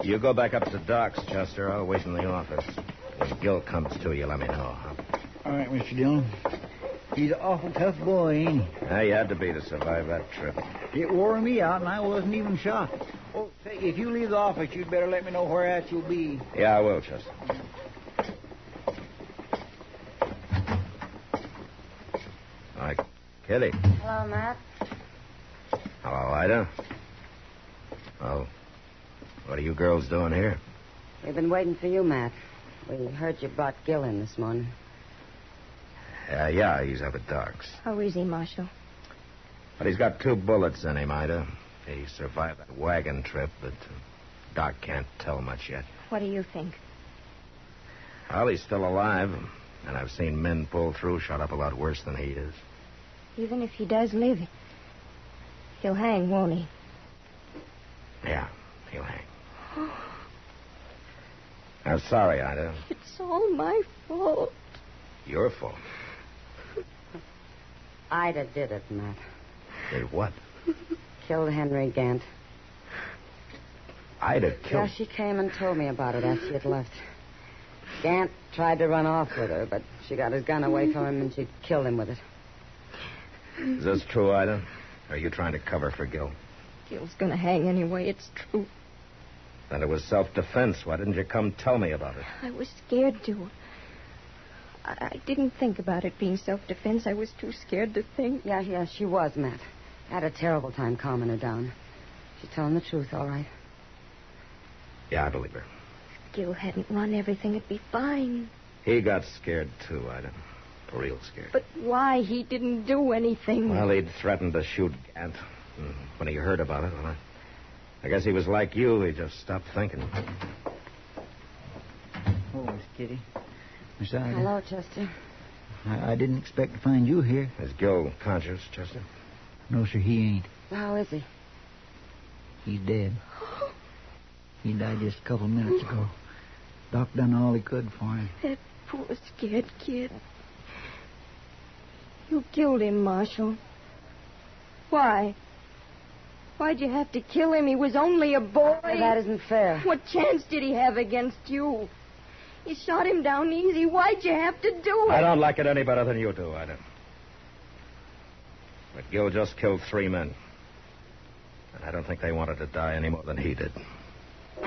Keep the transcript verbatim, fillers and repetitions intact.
You go back up to Doc's, Chester. I'll wait in the office. When Gil comes to, you let me know, huh? All right, Mister Dillon. He's an awful tough boy, ain't he? Yeah, he had to be to survive that trip. It wore me out, and I wasn't even shocked. Oh, say, if you leave the office, you'd better let me know where at you'll be. Yeah, I will, Chester. All right, Kitty. Hello, Matt. Hello, Ida. Well, what are you girls doing here? We've been waiting for you, Matt. We heard you brought Gil in this morning. Uh, yeah, he's up at Doc's. How is he, Marshal? But he's got two bullets in him, Ida. He survived that wagon trip, but uh, Doc can't tell much yet. What do you think? Well, he's still alive, and I've seen men pull through shot up a lot worse than he is. Even if he does live, he'll hang, won't he? Yeah, he'll hang. I'm sorry, Ida. It's all my fault. Your fault. Ida did it, Matt. Did what? Killed Henry Gant. Ida killed... Yeah, she came and told me about it after she had left. Gant tried to run off with her, but she got his gun away from him and she killed him with it. Is this true, Ida? Or are you trying to cover for Gil? Gil's gonna hang anyway, it's true. Then it was self-defense. Why didn't you come tell me about it? I was scared to. I, I didn't think about it being self-defense. I was too scared to think. Yeah, yeah, she was, Matt. Had a terrible time calming her down. She's telling the truth, all right. Yeah, I believe her. If Gil hadn't run everything, it'd be fine. He got scared, too, Ida. Real scared. But why? He didn't do anything. Well, he'd threatened to shoot Gant. When he heard about it, well, I, I guess he was like you. He just stopped thinking. Oh, Miss Kitty. Miss Ida. Hello, Chester. I, I didn't expect to find you here. Is Gil conscious, Chester? No, sir, he ain't. How is he? He's dead. He died just a couple minutes ago. Doc done all he could for him. That poor scared kid. You killed him, Marshal. Why? Why'd you have to kill him? He was only a boy. That isn't fair. What chance did he have against you? You shot him down easy. Why'd you have to do it? I don't like it any better than you do, Ida. But Gil just killed three men. And I don't think they wanted to die any more than he did.